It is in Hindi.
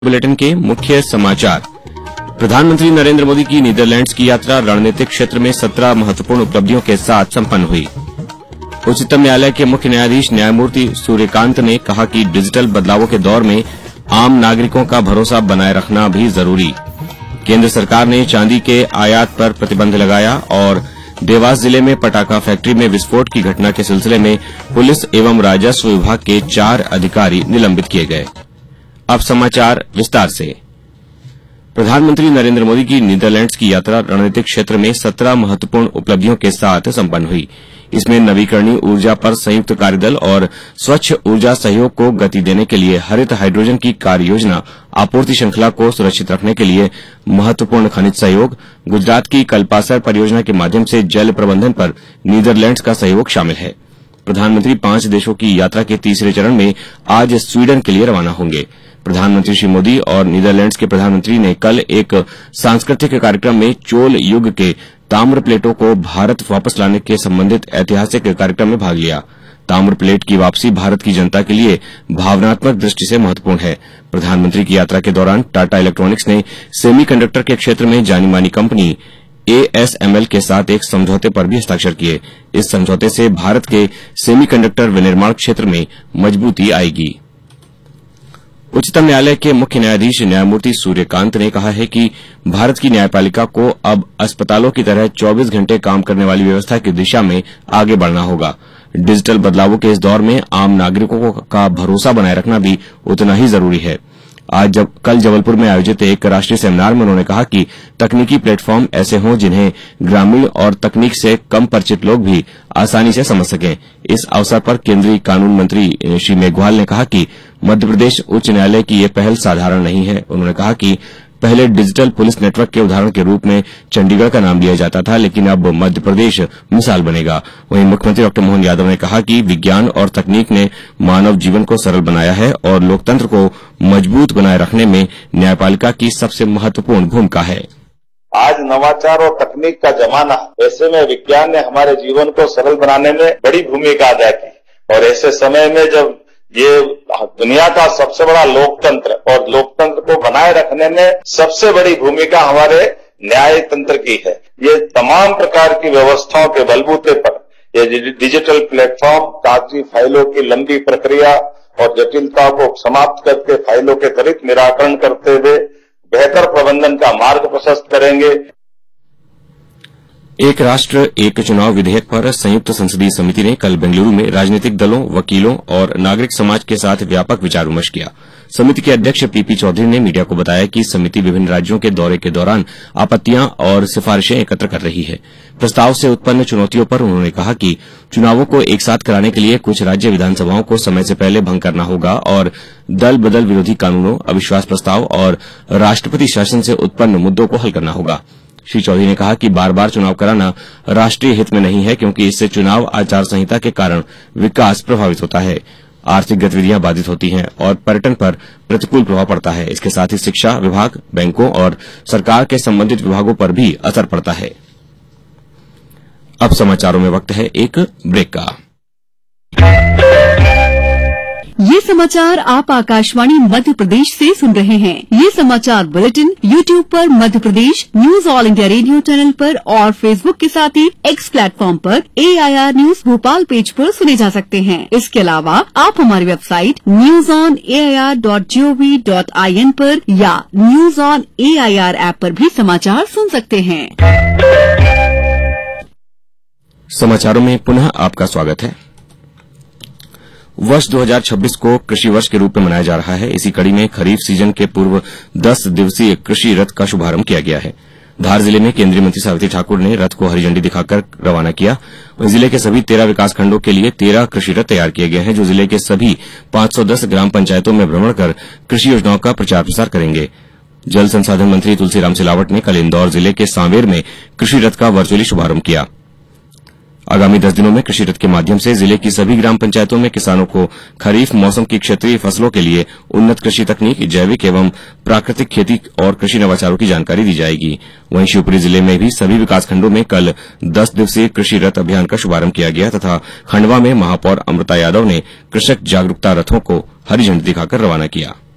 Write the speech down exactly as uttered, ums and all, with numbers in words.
बुलेटिन के मुख्य समाचार। प्रधानमंत्री नरेंद्र मोदी की नीदरलैंड्स की यात्रा रणनीतिक क्षेत्र में सत्रह महत्वपूर्ण उपलब्धियों के साथ संपन्न हुई। उच्चतम न्यायालय के मुख्य न्यायाधीश न्यायमूर्ति सूर्यकांत ने कहा कि डिजिटल बदलावों के दौर में आम नागरिकों का भरोसा बनाए रखना भी जरूरी। केंद्र सरकार ने चांदी के आयात पर प्रतिबंध लगाया और देवास जिले में पटाखा फैक्ट्री में विस्फोट की घटना के सिलसिले में पुलिस एवं राजस्व विभाग के चार अधिकारी निलंबित किए गए। अब समाचार विस्तार से। प्रधानमंत्री नरेंद्र मोदी की नीदरलैंड्स की यात्रा रणनीतिक क्षेत्र में सत्रह महत्वपूर्ण उपलब्धियों के साथ संपन्न हुई। इसमें नवीकरणीय ऊर्जा पर संयुक्त कार्यदल और स्वच्छ ऊर्जा सहयोग को गति देने के लिए हरित हाइड्रोजन की कार्य योजना, आपूर्ति श्रृंखला को सुरक्षित रखने के लिए महत्वपूर्ण खनिज सहयोग, गुजरात की कल्पासर परियोजना के माध्यम से जल प्रबंधन पर नीदरलैंड्स का सहयोग शामिल है। प्रधानमंत्री पांच देशों की यात्रा के तीसरे चरण में आज स्वीडन के लिए रवाना होंगे। प्रधानमंत्री श्री मोदी और नीदरलैंड्स के प्रधानमंत्री ने कल एक सांस्कृतिक कार्यक्रम में चोल युग के ताम्र प्लेटों को भारत वापस लाने के संबंधित ऐतिहासिक कार्यक्रम में भाग लिया। ताम्र प्लेट की वापसी भारत की जनता के लिए भावनात्मक दृष्टि से महत्वपूर्ण है। प्रधानमंत्री की यात्रा के दौरान टाटा इलेक्ट्रॉनिक्स ने सेमीकंडक्टर के क्षेत्र में जानी मानी company A S M L के साथ एक समझौते पर भी हस्ताक्षर किए। इस समझौते से भारत के सेमीकंडक्टर विनिर्माण क्षेत्र में मजबूती आएगी। उच्चतम न्यायालय के मुख्य न्यायाधीश न्यायमूर्ति सूर्यकांत ने कहा है कि भारत की न्यायपालिका को अब अस्पतालों की तरह चौबीस घंटे काम करने वाली व्यवस्था की दिशा में आगे बढ़ना होगा। डिजिटल बदलावों के इस दौर में आम नागरिकों का भरोसा बनाए रखना भी उतना ही जरूरी है। आज जब कल जबलपुर में आयोजित एक राष्ट्रीय सेमिनार में उन्होंने कहा कि तकनीकी प्लेटफॉर्म ऐसे हों जिन्हें ग्रामीण और तकनीक से कम परिचित लोग भी आसानी से समझ सकें। इस अवसर पर केंद्रीय कानून मंत्री श्री मेघवाल ने कहा कि मध्य प्रदेश उच्च न्यायालय की ये पहल साधारण नहीं है। उन्होंने कहा कि पहले डिजिटल पुलिस नेटवर्क के उदाहरण के रूप में चंडीगढ़ का नाम लिया जाता था, लेकिन अब मध्य प्रदेश मिसाल बनेगा। वहीं मुख्यमंत्री डॉ मोहन यादव ने कहा कि विज्ञान और तकनीक ने मानव जीवन को सरल बनाया है और लोकतंत्र को मजबूत बनाए रखने में न्यायपालिका की सबसे महत्वपूर्ण भूमिका है। आज नवाचार और तकनीक का जमाना, ऐसे में विज्ञान ने हमारे जीवन को सरल बनाने में बड़ी भूमिका अदा की और ऐसे समय में जब ये दुनिया का सबसे बड़ा लोकतंत्र और लोकतंत्र को बनाए रखने में सबसे बड़ी भूमिका हमारे न्याय तंत्र की है। ये तमाम प्रकार की व्यवस्थाओं के बलबूते पर ये डिजिटल प्लेटफॉर्म कागजी फाइलों की लंबी प्रक्रिया और जटिलता को समाप्त करके फाइलों के त्वरित निराकरण करते हुए बेहतर प्रबंधन का मार्ग प्रशस्त करेंगे। एक राष्ट्र एक चुनाव विधेयक पर संयुक्त संसदीय समिति ने कल बेंगलुरु में राजनीतिक दलों, वकीलों और नागरिक समाज के साथ व्यापक विचार विमर्श किया। समिति के अध्यक्ष पीपी चौधरी ने मीडिया को बताया कि समिति विभिन्न राज्यों के दौरे के दौरान आपत्तियां और सिफारिशें एकत्र कर रही है। प्रस्ताव से उत्पन्न चुनौतियों पर उन्होंने कहा कि चुनावों को एक साथ कराने के लिए कुछ राज्य विधानसभाओं को समय से पहले भंग करना होगा और दल बदल विरोधी कानूनों, अविश्वास प्रस्ताव और राष्ट्रपति शासन से उत्पन्न मुद्दों को हल करना होगा। श्री चौधरी ने कहा कि बार बार चुनाव कराना राष्ट्रीय हित में नहीं है, क्योंकि इससे चुनाव आचार संहिता के कारण विकास प्रभावित होता है, आर्थिक गतिविधियां बाधित होती हैं और पर्यटन पर प्रतिकूल प्रभाव पड़ता है। इसके साथ ही शिक्षा विभाग, बैंकों और सरकार के संबंधित विभागों पर भी असर पड़ता है। अब समाचारों में वक्त है एक ब्रेक का। ये समाचार आप आकाशवाणी मध्य प्रदेश से सुन रहे हैं। ये समाचार बुलेटिन यूट्यूब पर Madhya Pradesh news all India radio channel पर और फेसबुक के साथ ही एक्स प्लेटफॉर्म पर ए I R news Bhopal page पर सुने जा सकते हैं। इसके अलावा आप हमारी website news on A I R dot G O V dot I N पर या news on A I R app पर भी समाचार सुन सकते हैं। समाचारों में पुनः आपका स्वागत है। वर्ष दो हज़ार छब्बीस को कृषि वर्ष के रूप में मनाया जा रहा है। इसी कड़ी में खरीफ सीजन के पूर्व दस दिवसीय कृषि रथ का शुभारंभ किया गया है। धार जिले में केंद्रीय मंत्री सावित्री ठाकुर ने रथ को हरी झंडी दिखाकर रवाना किया। जिले के सभी तेरह विकासखंडों के लिए तेरह कृषि रथ तैयार किए गए हैं, जो जिले के सभी पांच सौ दस ग्राम पंचायतों में भ्रमण कर कृषि योजनाओं का प्रचार प्रसार करेंगे। जल संसाधन मंत्री तुलसीराम सिलावट ने कल इंदौर जिले के सांवेर में कृषि रथ का वर्चुअली शुभारंभ किया। आगामी दस दिनों में कृषि रथ के माध्यम से जिले की सभी ग्राम पंचायतों में किसानों को खरीफ मौसम की क्षेत्रीय फसलों के लिए उन्नत कृषि तकनीक, जैविक एवं प्राकृतिक खेती और कृषि नवाचारों की जानकारी दी जाएगी। वहीं शिवपुरी जिले में भी सभी विकासखंडों में कल दस दिवसीय कृषि रथ अभियान का शुभारंभ किया गया तथा खंडवा में महापौर अमृता यादव ने कृषक जागरूकता रथों को हरी झंडी दिखाकर रवाना किया।